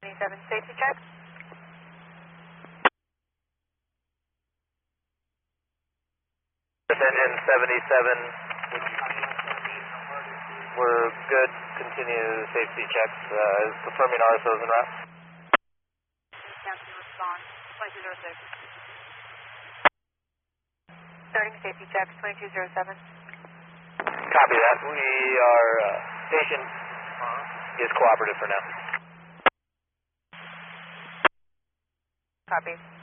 77 safety check. Engine 77, we're good. Continue safety checks. Confirming RSOs en route. Captain, respond. 2206. Starting safety checks, 2207. Copy that. We are, station is cooperative for now. Copy.